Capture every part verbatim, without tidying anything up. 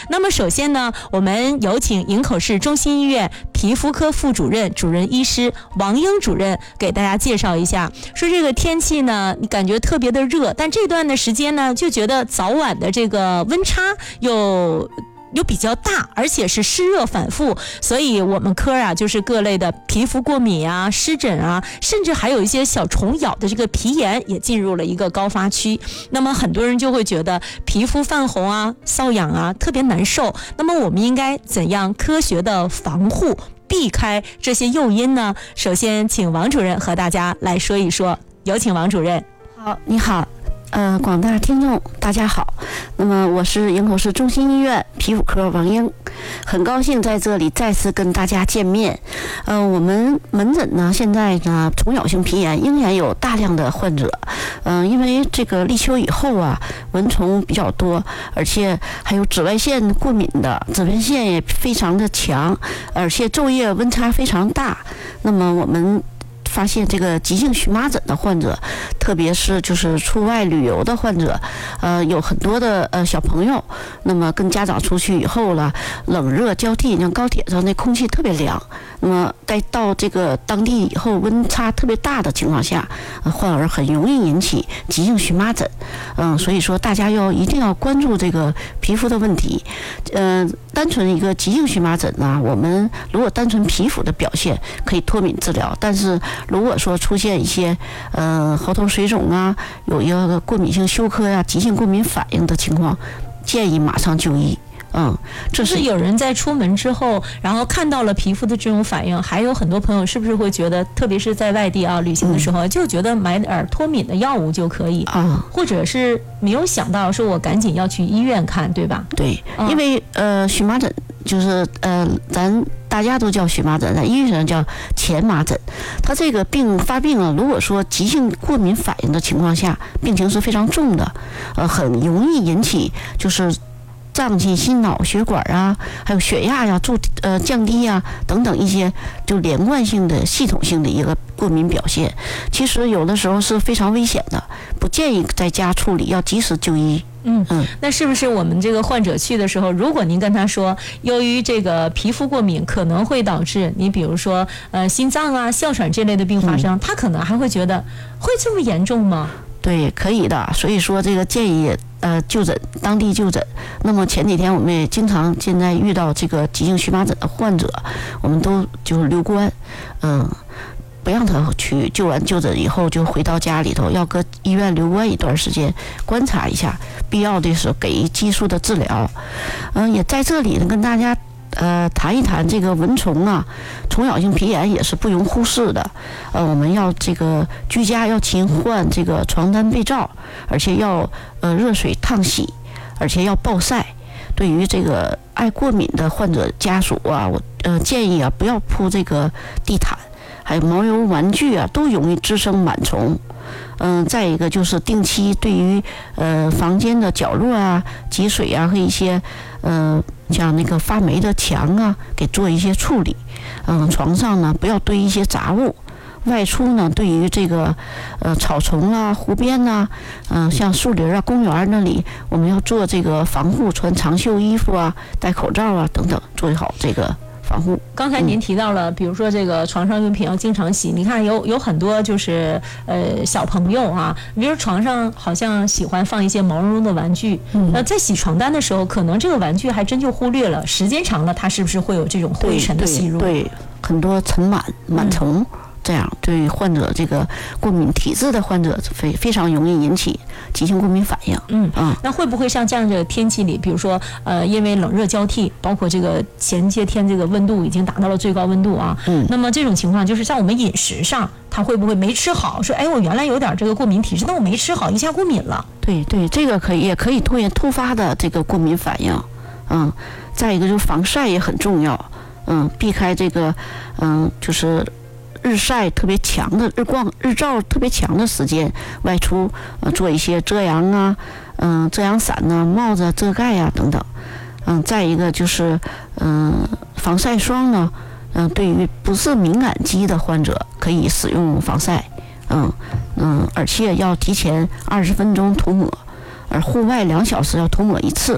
那么首先呢，我们有请营口市中心医院皮肤科副主任、主任医师王英主任给大家介绍一下。说这个天气呢，你感觉特别的热，但这段的时间呢，就觉得早晚的这个温差又又比较大，而且是湿热反复，所以我们科啊，就是各类的皮肤过敏啊、湿疹啊，甚至还有一些小虫咬的这个皮炎也进入了一个高发区。那么很多人就会觉得皮肤泛红啊、瘙痒啊，特别难受。那么我们应该怎样科学的防护，避开这些诱因呢？首先，请王主任和大家来说一说。有请王主任。 好，你好。呃，广大听众大家好，那么我是营口市中心医院皮肤科王英，很高兴在这里再次跟大家见面。呃，我们门诊呢，现在呢，虫咬性皮炎仍然有大量的患者。嗯、呃，因为这个立秋以后啊，蚊虫比较多，而且还有紫外线过敏的，紫外线也非常的强，而且昼夜温差非常大。那么我们发现这个急性荨麻疹的患者，特别是就是出外旅游的患者，呃，有很多的呃小朋友，那么跟家长出去以后了，冷热交替，像高铁上那空气特别凉，那么在到这个当地以后温差特别大的情况下，呃、患儿很容易引起急性荨麻疹。嗯，所以说大家要一定要关注这个皮肤的问题。嗯、呃，单纯一个急性荨麻疹呢，我们如果单纯皮肤的表现可以脱敏治疗，但是如果说出现一些呃喉头水肿啊，有一个过敏性休克呀、啊、急性过敏反应的情况，建议马上就医。嗯， 这是有人在出门之后，然后看到了皮肤的这种反应，还有很多朋友是不是会觉得，特别是在外地啊旅行的时候，嗯、就觉得买点脱敏的药物就可以啊，或者是没有想到说我赶紧要去医院看，对吧？ 对，嗯、因为呃荨麻疹就是呃咱大家都叫荨麻疹，在医学上叫前麻疹。它这个病发病了，如果说急性过敏反应的情况下，病情是非常重的，呃，很容易引起就是胀气、心脑血管啊，还有血压呀、助呃降低呀等等一些就连贯性的、系统性的一个过敏表现。其实有的时候是非常危险的，不建议在家处理，要及时就医。 嗯嗯，那是不是我们这个患者去的时候，如果您跟他说，由于这个皮肤过敏可能会导致你比如说呃心脏啊、哮喘这类的病发生，嗯、他可能还会觉得会这么严重吗？ 对，可以的。所以说这个建议呃就诊，当地就诊。那么前几天我们也经常现在遇到这个急性荨麻疹的患者，我们都就是留观，嗯。不让他去就完就诊以后就回到家里头，要搁医院留观一段时间，观察一下，必要的时候给予激素的治疗。嗯，也在这里呢跟大家呃谈一谈这个蚊虫啊，虫咬性皮炎也是不容忽视的。呃，我们要这个居家要勤换这个床单被罩，而且要呃热水烫洗，而且要暴晒。对于这个爱过敏的患者家属啊，我呃建议啊不要铺这个地毯。还有毛绒玩具啊，都容易滋生螨虫。嗯，再一个就是定期对于呃房间的角落啊、积水啊和一些呃像那个发霉的墙啊，给做一些处理。嗯，床上呢不要堆一些杂物。外出呢，对于这个呃草丛啊、湖边呐、啊，嗯、呃，像树林啊、公园那里，我们要做这个防护，穿长袖衣服啊、戴口罩啊等等，做好这个防护。 刚才您提到了，嗯、比如说这个床上用品要经常洗，你看有有很多就是呃小朋友啊，比如床上好像喜欢放一些毛茸茸的玩具，嗯，呃，在洗床单的时候，可能这个玩具还真就忽略了，时间长了，它是不是会有这种灰尘的吸入？ 对，对很多尘螨、螨虫。嗯这样对患者这个过敏体质的患者非非常容易引起急性过敏反应。 嗯嗯，那会不会像这样的天气里，比如说呃，因为冷热交替，包括这个前些天这个温度已经达到了最高温度啊，嗯，那么这种情况就是像我们饮食上，他会不会没吃好，说哎我原来有点这个过敏体质，但我没吃好，一下过敏了？ 对对，这个可以也可以拖延突发的这个过敏反应。嗯，再一个就是防晒也很重要。嗯，避开这个嗯就是日晒特别强的日光日照特别强的时间外出，呃，做一些遮阳啊，嗯、呃，遮阳伞呐、啊、帽子、遮盖呀、啊、等等。嗯，再一个就是嗯、呃，防晒霜呢，嗯、呃，对于不是敏感肌的患者可以使用防晒，嗯嗯，而且要提前二十分钟涂抹，而户外两小时要涂抹一次。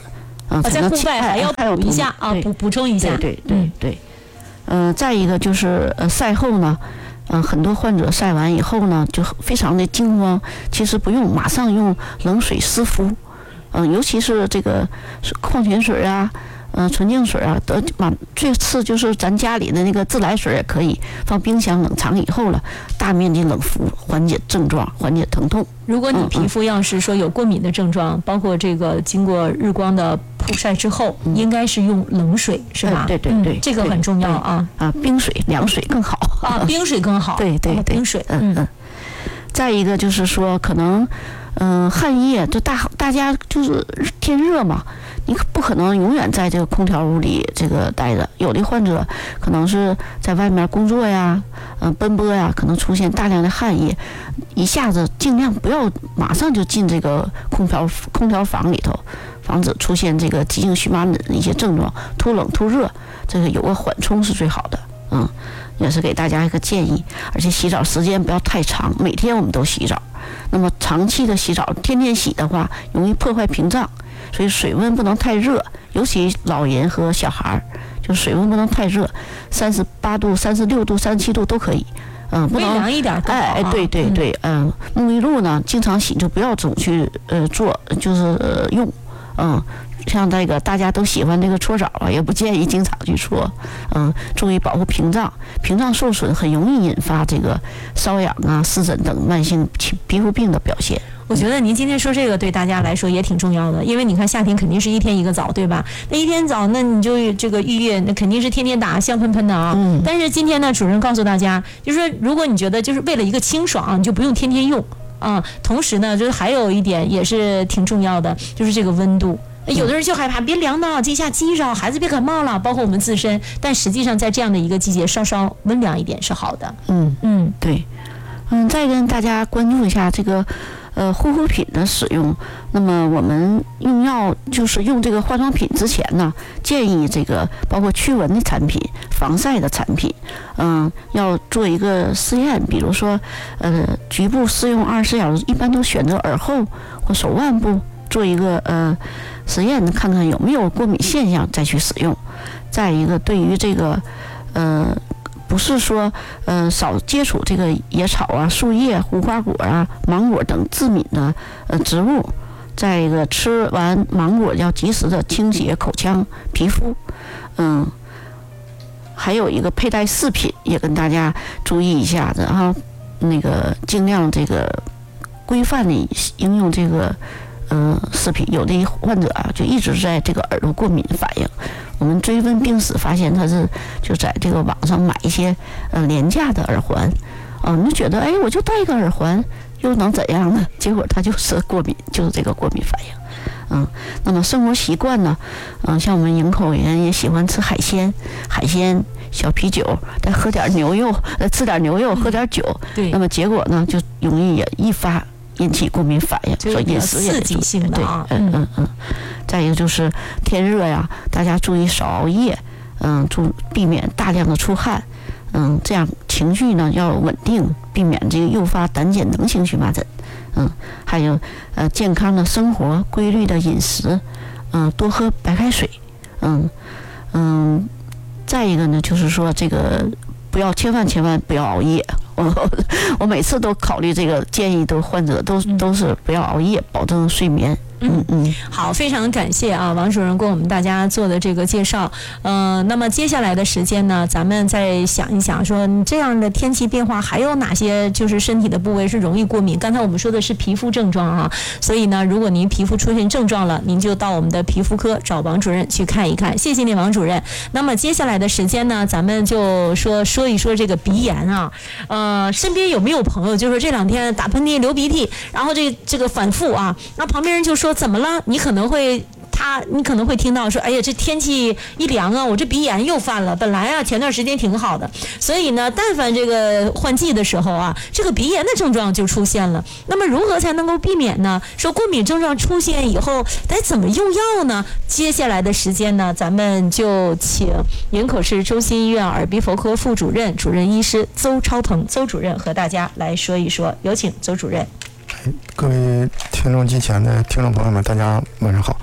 嗯、呃，才能在户外还要补一下啊，补补充一下。 对对对对，嗯、呃，再一个就是呃赛后呢。嗯、呃，很多患者晒完以后呢，就非常的惊慌。其实不用马上用冷水湿敷，嗯、呃，尤其是这个矿泉水啊，嗯、呃，纯净水啊，得满最次就是咱家里的那个自来水也可以放冰箱冷藏以后了，大面积冷敷，缓解症状，缓解疼痛。 如果你皮肤要是说有过敏的症状，嗯嗯包括这个经过日光的曝晒之后，嗯、应该是用冷水，是吧？ 对对对、嗯， 这个很重要啊啊，冰水、凉水更好啊，冰水更好。 对对对， 冰水， 嗯嗯。再一个就是说，可能，嗯、呃，汗液就大大家就是天热嘛，你不可能永远在这个空调屋里这个待着。有的患者可能是在外面工作呀，嗯、呃，奔波呀，可能出现大量的汗液，一下子尽量不要马上就进这个空调空调房里头，防止出现这个急性荨麻疹的一些症状，突冷突热，这个有个缓冲是最好的，嗯。也是给大家一个建议，而且洗澡时间不要太长，每天我们都洗澡。那么长期的洗澡，天天洗的话，容易破坏屏障，所以水温不能太热，尤其老人和小孩，就水温不能太热，三十八度、三十六度、三十七度都可以。嗯，不能凉一点更好。 哎，对对对，嗯，沐浴露呢，经常洗就不要总去呃做，就是、呃、用，嗯。像这个大家都喜欢这个搓澡啊，也不建议经常去搓，嗯，注意保护屏障，屏障受损很容易引发这个瘙痒啊、湿疹等慢性皮肤病的表现。 我觉得您今天说这个对大家来说也挺重要的，因为你看夏天肯定是一天一个澡，对吧？那一天澡，那你就这个浴液，那肯定是天天打，香喷喷的啊。嗯。但是今天呢，主任告诉大家，就是说，如果你觉得就是为了一个清爽，你就不用天天用啊。同时呢，就是还有一点也是挺重要的，就是这个温度。有的人就害怕别凉到这下鸡着，孩子别感冒了，包括我们自身。但实际上在这样的一个季节，稍稍温凉一点是好的。 嗯嗯，对。嗯，再跟大家关注一下这个呃护肤品的使用。那么我们用药就是用这个化妆品之前呢，建议这个包括驱蚊的产品、防晒的产品，嗯，要做一个试验，比如说呃局部试用二十四小时，一般都选择耳后或手腕部做一个呃实验，看看有没有过敏现象再去使用。再一个，对于这个呃。不是说，呃，少接触这个野草啊、树叶、无花果啊、芒果等致敏的呃植物。再一个，吃完芒果要及时的清洁口腔、皮肤。嗯，还有一个佩戴饰品也跟大家注意一下子哈，那个尽量这个规范的应用这个呃饰品。有的患者啊就一直在这个耳朵过敏反应。我们追问病史，发现他是就在这个网上买一些呃廉价的耳环，啊，你就觉得哎，我就戴一个耳环又能怎样呢？结果他就是过敏，就是这个过敏反应。嗯，那么生活习惯呢？嗯，像我们营口人也喜欢吃海鲜，海鲜、小啤酒，再喝点牛肉，呃，吃点牛肉，喝点酒。对。那么结果呢，就容易也易发引起过敏反应，所以饮食也刺激性的啊。 嗯嗯嗯。再一个就是天热呀，大家注意少熬夜，嗯，注避免大量的出汗，嗯，这样情绪呢要稳定，避免这个诱发胆碱能性荨麻疹，嗯，还有呃健康的生活，规律的饮食，嗯，多喝白开水，嗯嗯，再一个呢就是说这个不要千万千万不要熬夜。我我每次都考虑这个建议，都患者都都是不要熬夜，保证睡眠。嗯嗯， 好，非常感谢啊，王主任给我们大家做的这个介绍。嗯、呃，那么接下来的时间呢，咱们再想一想说，说这样的天气变化还有哪些就是身体的部位是容易过敏？刚才我们说的是皮肤症状啊，所以呢，如果您皮肤出现症状了，您就到我们的皮肤科找王主任去看一看。谢谢您，王主任。那么接下来的时间呢，咱们就说说一说这个鼻炎啊。呃，身边有没有朋友就是这两天打喷嚏、流鼻涕，然后这这个反复啊，那旁边人就说。说怎么了？你可能会他，你可能会听到说，哎呀，这天气一凉啊，我这鼻炎又犯了。本来啊，前段时间挺好的，所以呢，但凡这个换季的时候啊，这个鼻炎的症状就出现了。那么如何才能够避免呢？说过敏症状出现以后，该怎么用药呢？接下来的时间呢，咱们就请营口市中心医院耳鼻喉科副主任、主任医师邹超鹏邹主任和大家来说一说。有请邹主任。 各位听众机前的听众朋友们，大家晚上好。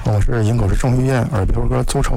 我是营口市中医院耳鼻喉科邹超